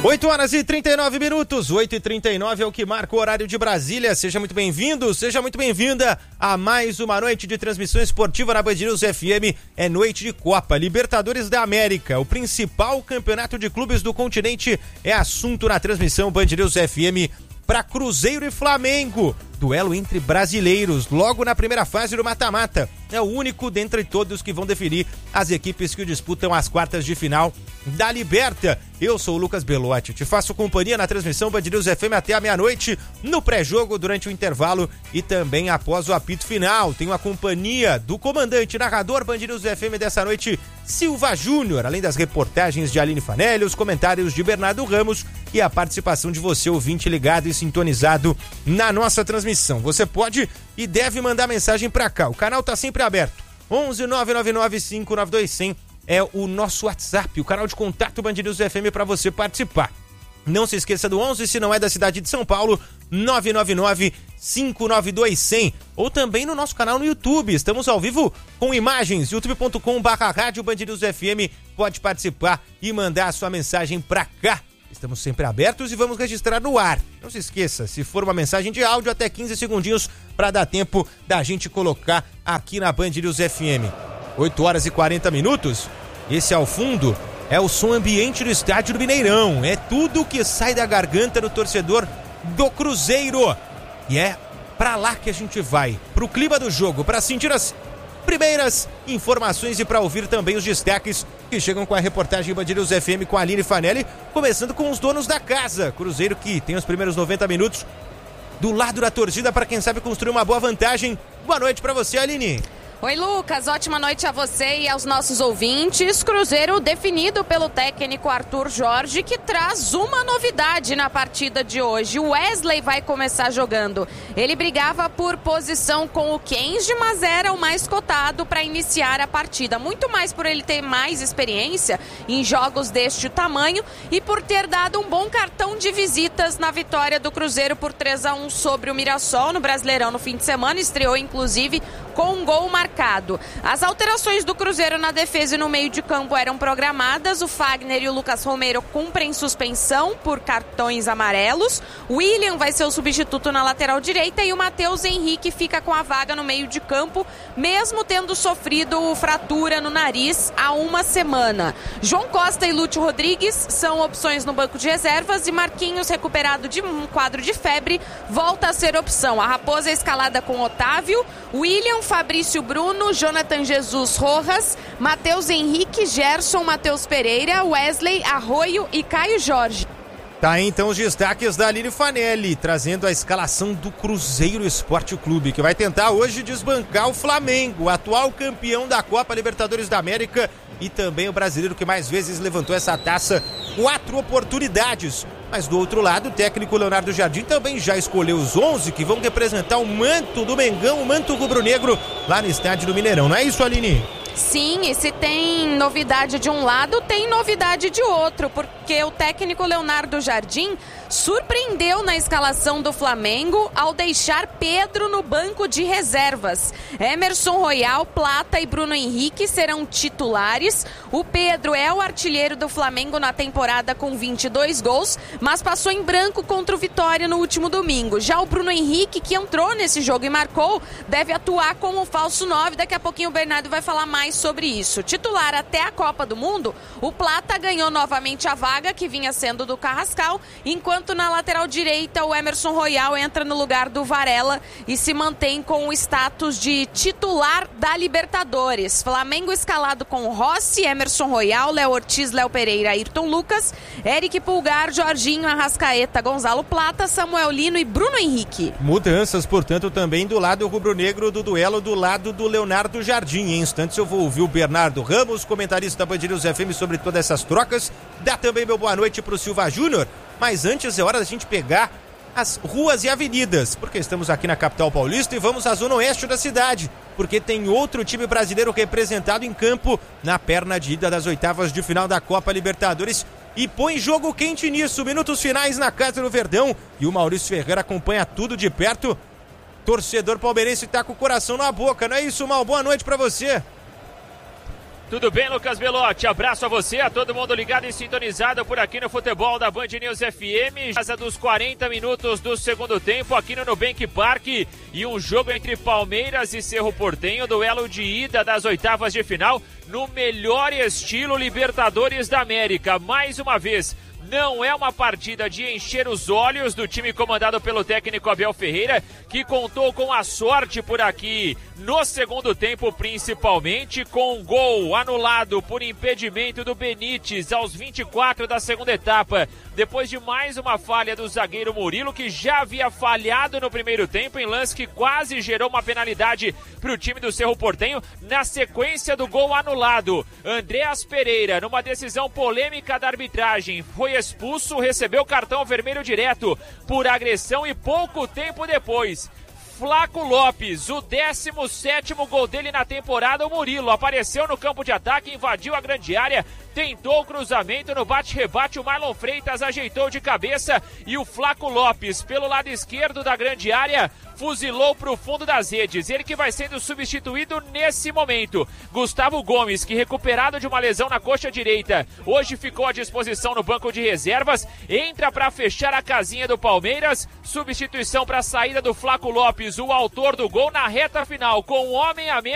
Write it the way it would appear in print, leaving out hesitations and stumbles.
8h39, 8h39 é o que marca o horário de Brasília. Seja muito bem-vindo, seja muito bem-vinda a mais uma noite de transmissão esportiva na Band News FM. É noite de Copa Libertadores da América. O principal campeonato de clubes do continente é assunto na transmissão Band News FM para Cruzeiro e Flamengo. Duelo entre brasileiros, logo na primeira fase do mata-mata. É o único dentre todos que vão definir as equipes que disputam as quartas de final da Liberta. Eu sou o Lucas Belotti, te faço companhia na transmissão Band News FM até a meia-noite, no pré-jogo, durante o intervalo e também após o apito final. Tenho a companhia do comandante narrador Band News FM dessa noite, Silva Júnior, além das reportagens de Aline Fanelli, os comentários de Bernardo Ramos e a participação de você, ouvinte ligado e sintonizado na nossa transmissão. Você pode e deve mandar mensagem pra cá. O canal tá sempre aberto. 11 999 592 100 é o nosso WhatsApp, o canal de contato Band News FM para você participar. Não se esqueça do 11, se não é da cidade de São Paulo, 999 592 100. Ou também no nosso canal no YouTube. Estamos ao vivo com imagens, youtube.com/rádio Band News FM. Pode participar e mandar a sua mensagem pra cá. Estamos sempre abertos e vamos registrar no ar. Não se esqueça, se for uma mensagem de áudio, até 15 segundinhos para dar tempo da gente colocar aqui na Band News FM. 8h40. Esse ao fundo é o som ambiente do estádio do Mineirão. É tudo que sai da garganta do torcedor do Cruzeiro. E é pra lá que a gente vai, pro clima do jogo, pra sentir as primeiras informações e para ouvir também os destaques que chegam com a reportagem Band News FM com a Aline Fanelli, começando com os donos da casa. Cruzeiro que tem os primeiros 90 minutos do lado da torcida para quem sabe construir uma boa vantagem. Boa noite para você, Aline. Oi, Lucas, ótima noite a você e aos nossos ouvintes. Cruzeiro definido pelo técnico Arthur Jorge, que traz uma novidade na partida de hoje. O Wesley vai começar jogando. Ele brigava por posição com o Kenji, mas era o mais cotado para iniciar a partida. Muito mais por ele ter mais experiência em jogos deste tamanho e por ter dado um bom cartão de visitas na vitória do Cruzeiro por 3-1 sobre o Mirassol no Brasileirão no fim de semana. Estreou, inclusive, com um gol marcado. As alterações do Cruzeiro na defesa e no meio de campo eram programadas. O Fagner e o Lucas Romero cumprem suspensão por cartões amarelos. O William vai ser o substituto na lateral direita e o Matheus Henrique fica com a vaga no meio de campo, mesmo tendo sofrido fratura no nariz há uma semana. João Costa e Lúcio Rodrigues são opções no banco de reservas e Marquinhos, recuperado de um quadro de febre, volta a ser opção. A Raposa é escalada com Otávio, William, Fabrício Bruno, Jonathan Jesus Rojas, Matheus Henrique, Gerson, Matheus Pereira, Wesley, Arroio e Caio Jorge. Tá aí então os destaques da Aline Fanelli, trazendo a escalação do Cruzeiro Esporte Clube, que vai tentar hoje desbancar o Flamengo, o atual campeão da Copa Libertadores da América e também o brasileiro que mais vezes levantou essa taça, 4 oportunidades. Mas do outro lado, o técnico Leonardo Jardim também já escolheu os 11 que vão representar o manto do Mengão, o manto rubro-negro, lá no estádio do Mineirão. Não é isso, Aline? Sim, e se tem novidade de um lado, tem novidade de outro, porque o técnico Leonardo Jardim surpreendeu na escalação do Flamengo ao deixar Pedro no banco de reservas. Emerson Royal, Plata e Bruno Henrique serão titulares. O Pedro é o artilheiro do Flamengo na temporada com 22 gols, mas passou em branco contra o Vitória no último domingo. Já o Bruno Henrique, que entrou nesse jogo e marcou, deve atuar como falso 9. Daqui a pouquinho o Bernardo vai falar mais sobre isso. Titular até a Copa do Mundo, o Plata ganhou novamente a vaga que vinha sendo do Carrascal, enquanto na lateral direita o Emerson Royal entra no lugar do Varela e se mantém com o status de titular da Libertadores. Flamengo escalado com Rossi, Emerson Royal, Léo Ortiz, Léo Pereira, Ayrton Lucas, Eric Pulgar, Jorginho, Arrascaeta, Gonzalo Plata, Samuel Lino e Bruno Henrique. Mudanças, portanto, também do lado rubro-negro do duelo, do lado do Leonardo Jardim. Em instantes eu vou ouvir o Bernardo Ramos, comentarista da Band News FM, sobre todas essas trocas. Dá também meu boa noite pro Silva Júnior. Mas antes é hora da gente pegar as ruas e avenidas, porque estamos aqui na capital paulista e vamos à zona oeste da cidade, porque tem outro time brasileiro representado em campo na perna de ida das oitavas de final da Copa Libertadores e põe jogo quente nisso, minutos finais na Casa do Verdão e o Maurício Ferreira acompanha tudo de perto. Torcedor palmeirense tá com o coração na boca, não é isso, Mal? Boa noite pra você. Tudo bem, Lucas Belotti? Abraço a você, a todo mundo ligado e sintonizado por aqui no futebol da Band News FM. Casa dos 40 minutos do segundo tempo aqui no Nubank Park e um jogo entre Palmeiras e Cerro Porteño, duelo de ida das oitavas de final no melhor estilo Libertadores da América. Mais uma vez, não é uma partida de encher os olhos do time comandado pelo técnico Abel Ferreira, que contou com a sorte por aqui no segundo tempo, principalmente com um gol anulado por impedimento do Benítez aos 24 da segunda etapa, depois de mais uma falha do zagueiro Murilo, que já havia falhado no primeiro tempo em lance que quase gerou uma penalidade para o time do Cerro Porteño. Na sequência do gol anulado, Andreas Pereira, numa decisão polêmica da arbitragem, foi expulso, recebeu cartão vermelho direto por agressão e pouco tempo depois, Flaco Lopes, o 17º gol dele na temporada, o Murilo apareceu no campo de ataque, invadiu a grande área, tentou o cruzamento no bate-rebate, o Marlon Freitas ajeitou de cabeça e o Flaco Lopes, pelo lado esquerdo da grande área, fuzilou para o fundo das redes. Ele que vai sendo substituído nesse momento. Gustavo Gomes, que recuperado de uma lesão na coxa direita, hoje ficou à disposição no banco de reservas, entra para fechar a casinha do Palmeiras. Substituição para a saída do Flaco Lopes, o autor do gol, na reta final, com um homem a menos.